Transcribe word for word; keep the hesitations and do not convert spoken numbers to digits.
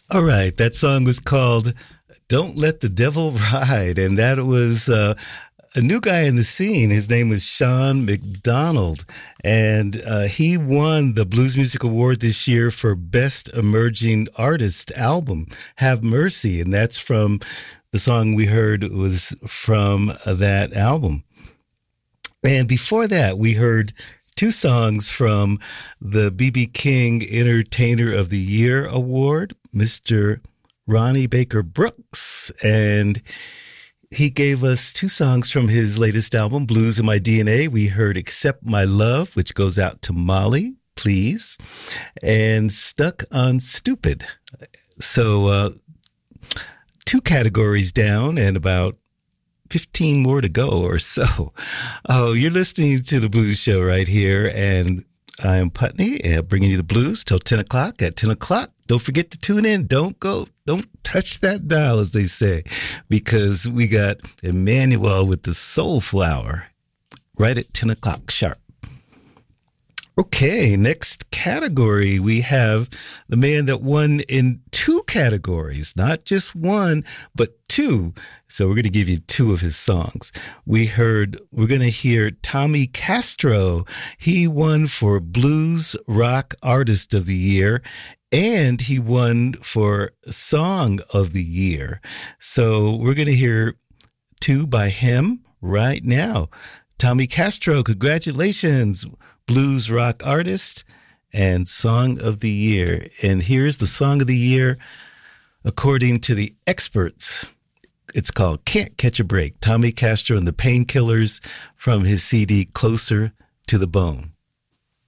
All right, that song was called Don't Let the Devil Ride, and that was uh, a new guy in the scene. His name was Sean McDonald, and uh, he won the Blues Music Award this year for Best Emerging Artist Album, Have Mercy, and that's from the song we heard was from that album. And before that, we heard two songs from the B B. King Entertainer of the Year Award, Mister Ronnie Baker Brooks. And he gave us two songs from his latest album, Blues in My D N A. We heard Accept My Love, which goes out to Molly, please, and Stuck on Stupid. So uh, two categories down and about fifteen more to go or so. Oh, you're listening to the Blues Show right here, and I am Putney, and bringing you the blues till ten o'clock. At ten o'clock, don't forget to tune in. Don't go, don't touch that dial, as they say, because we got Emmanuel with the Soulful Hour right at ten o'clock sharp. Okay, next category, we have the man that won in two categories, not just one, but two. So we're going to give you two of his songs. We heard, we're going to hear Tommy Castro. He won for Blues Rock Artist of the Year, and he won for Song of the Year. So we're going to hear two by him right now. Tommy Castro, congratulations. Blues Rock Artist and Song of the Year. And here's the Song of the Year according to the experts. It's called Can't Catch a Break. Tommy Castro and the Painkillers from his C D Closer to the Bone.